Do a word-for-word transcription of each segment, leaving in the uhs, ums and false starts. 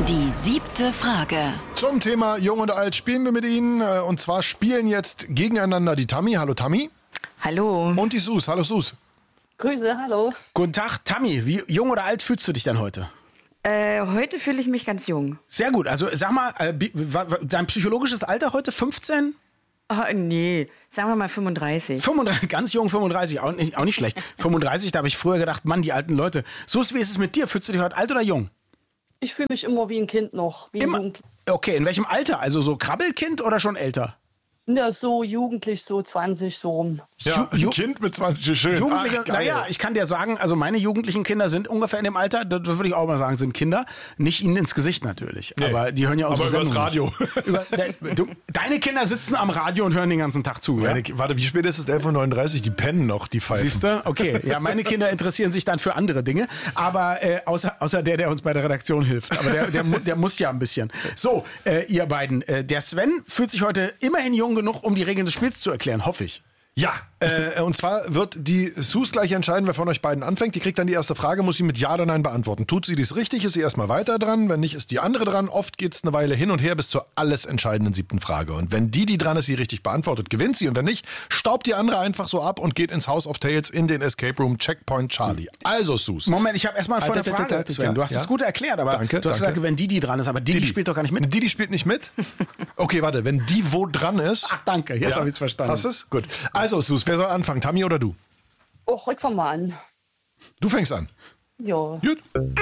Die siebte Frage. Zum Thema Jung und Alt spielen wir mit Ihnen. Und zwar spielen jetzt gegeneinander die Tammy. Hallo Tammy. Hallo. Und die Sus. Hallo Sus. Grüße, hallo. Guten Tag, Tammy. Wie jung oder alt fühlst du dich denn heute? Äh, heute fühle ich mich ganz jung. Sehr gut. Also sag mal, äh, dein psychologisches Alter heute fünfzehn? Ah, nee, sagen wir mal fünfunddreißig. fünfunddreißig, ganz jung, fünfunddreißig, auch nicht, auch nicht schlecht. fünfunddreißig, da habe ich früher gedacht, Mann, die alten Leute. Sus, wie ist es mit dir? Fühlst du dich heute alt oder jung? Ich fühle mich immer wie ein Kind noch. Wie Immer? ein Jugendlich. Okay, in welchem Alter? Also so Krabbelkind oder schon älter? Ja, so jugendlich, so zwanzig, so rum. Ja, ein Kind mit zwanzig ist schön. Jugendliche, Ach, geil. naja, ich kann dir sagen, also meine jugendlichen Kinder sind ungefähr in dem Alter, das würde ich auch mal sagen, sind Kinder. Nicht ihnen ins Gesicht natürlich, Nee. aber die hören ja unsere Aber übers Sendung Radio. nicht. Über, de, du, deine Kinder sitzen am Radio und hören den ganzen Tag zu, ja? Meine, warte, wie spät ist es? elf Uhr neununddreißig, die pennen noch, die Pfeifen. Siehst du? Okay, ja, meine Kinder interessieren sich dann für andere Dinge, aber äh, außer, außer der, der uns bei der Redaktion hilft. Aber der, der, mu- der muss ja ein bisschen. So, äh, ihr beiden, äh, der Sven fühlt sich heute immerhin jung genug, um die Regeln des Spiels zu erklären, hoffe ich. Ja, äh, und zwar wird die Sus gleich entscheiden, wer von euch beiden anfängt. Die kriegt dann die erste Frage, muss sie mit Ja oder Nein beantworten. Tut sie dies richtig, ist sie erstmal weiter dran. Wenn nicht, ist die andere dran. Oft geht's eine Weile hin und her bis zur alles entscheidenden siebten Frage. Und wenn die, die dran ist, sie richtig beantwortet, gewinnt sie. Und wenn nicht, staubt die andere einfach so ab und geht ins House of Tales in den Escape Room Checkpoint Charlie. Also, Sus. Moment, ich habe erstmal vor Alter, der Frage, Alter, Sven. Du hast ja. es gut erklärt, aber Danke, du hast danke. gesagt, wenn Didi dran ist, aber Didi, spielt doch gar nicht mit. Didi spielt nicht mit? Okay, warte, wenn die wo dran ist. Ach, danke, jetzt habe ich es verstanden. Hast du es? Gut. Also, Sus, wer soll anfangen? Tammy oder du? Oh, ich fang mal an. Du fängst an. Ja. Gut.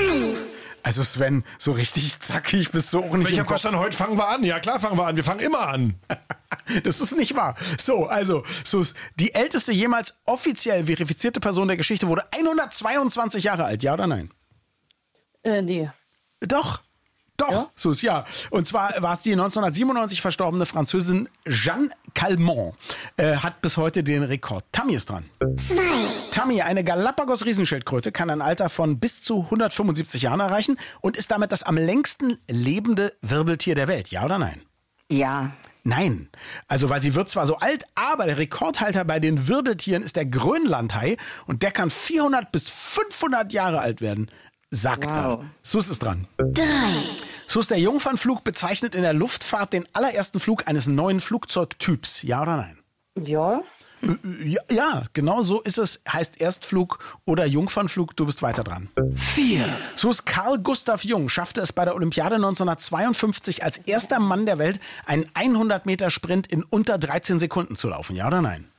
Also Sven, so richtig zackig bist du auch nicht Ich im habe Kopf. verstanden, heute fangen wir an. Ja, klar fangen wir an. Wir fangen immer an. Das ist nicht wahr. So, also, Sus, die älteste jemals offiziell verifizierte Person der Geschichte wurde hundertzweiundzwanzig Jahre alt, ja oder nein? Äh, nee. Doch. Doch, Ja? Sus, ja. Und zwar war es die neunzehnhundertsiebenundneunzig verstorbene Französin Jeanne Calment. Äh, hat bis heute den Rekord. Tammy ist dran. Tammy, eine Galapagos-Riesenschildkröte, kann ein Alter von bis zu hundertfünfundsiebzig Jahren erreichen und ist damit das am längsten lebende Wirbeltier der Welt. Ja oder nein? Ja. Nein. Also, weil sie wird zwar so alt, aber der Rekordhalter bei den Wirbeltieren ist der Grönlandhai und der kann vierhundert bis fünfhundert Jahre alt werden. Sagt Wow. er. Sus ist dran. Drei. Sus, der Jungfernflug bezeichnet in der Luftfahrt den allerersten Flug eines neuen Flugzeugtyps. Ja oder nein? Ja. Ja, ja, genau so ist es. Heißt Erstflug oder Jungfernflug. Du bist weiter dran. Vier. Sus, Carl Gustav Jung schaffte es bei der Olympiade neunzehnhundertzweiundfünfzig als erster Mann der Welt, einen hundert Meter Sprint in unter dreizehn Sekunden zu laufen. Ja oder nein?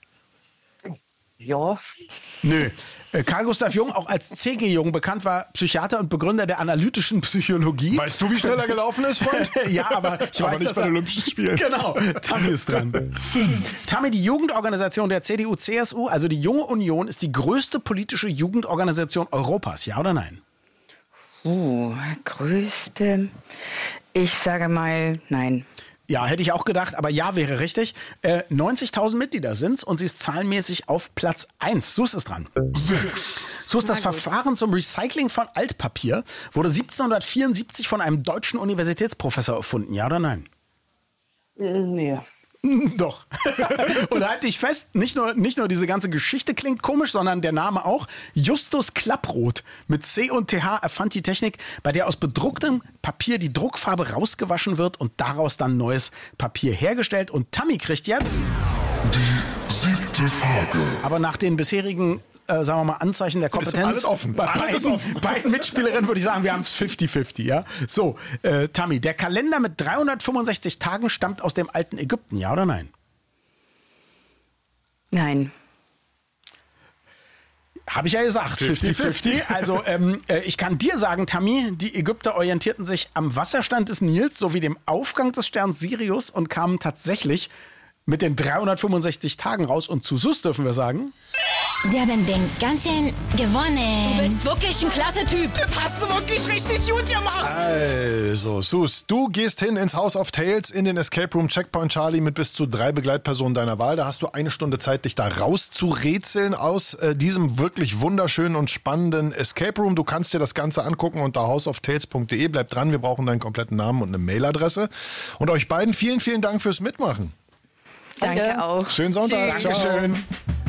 Ja. Nö. Äh, Carl Gustav Jung, auch als C G Jung bekannt, war Psychiater und Begründer der analytischen Psychologie. Weißt du, wie schnell er gelaufen ist, Freund? Ja, aber ich Aber weiß, nicht dass bei er- den Olympischen Spielen. Genau, Tammy ist dran. Tammy, die Jugendorganisation der C D U C S U, also die Junge Union, ist die größte politische Jugendorganisation Europas. Ja oder nein? Uh, größte. Ich sage mal nein. Ja, hätte ich auch gedacht, aber ja wäre richtig. Äh, neunzigtausend Mitglieder sind's und sie ist zahlenmäßig auf Platz eins. Sus ist dran. Sechs. Sus, das Verfahren zum Recycling von Altpapier wurde siebzehnhundertvierundsiebzig von einem deutschen Universitätsprofessor erfunden. Ja oder nein? Äh, nee. Doch. Und halt dich fest, nicht nur, nicht nur diese ganze Geschichte klingt komisch, sondern der Name auch. Justus Klapproth mit C und T H erfand die Technik, bei der aus bedrucktem Papier die Druckfarbe rausgewaschen wird und daraus dann neues Papier hergestellt. Und Tammy kriegt jetzt Die siebte Frage. aber nach den bisherigen, äh, sagen wir mal, Anzeichen der Kompetenz. alles offen. Bei Alles beiden, ist offen. beiden Mitspielerinnen würde ich sagen, wir haben es fünfzig fünfzig, ja. So, äh, Tammy, der Kalender mit dreihundertfünfundsechzig Tagen stammt aus dem alten Ägypten, ja oder nein? Nein. Habe ich ja gesagt, fünfzig fünfzig. Also ähm, äh, ich kann dir sagen, Tammy, die Ägypter orientierten sich am Wasserstand des Nils sowie dem Aufgang des Sterns Sirius und kamen tatsächlich mit den dreihundertfünfundsechzig Tagen raus. Und zu Sus dürfen wir sagen, Wir haben den ganzen gewonnen. Du bist wirklich ein klasse Typ. Das hast du wirklich richtig gut gemacht. Also, Sus, du gehst hin ins House of Tales in den Escape Room Checkpoint Charlie mit bis zu drei Begleitpersonen deiner Wahl. Da hast du eine Stunde Zeit, dich da rauszurätseln aus äh, diesem wirklich wunderschönen und spannenden Escape Room. Du kannst dir das Ganze angucken unter houseoftales punkt de. Bleib dran, wir brauchen deinen kompletten Namen und eine Mailadresse. Und euch beiden vielen, vielen Dank fürs Mitmachen. Danke auch. Schönen Sonntag. Tschüss. Ciao. Dankeschön.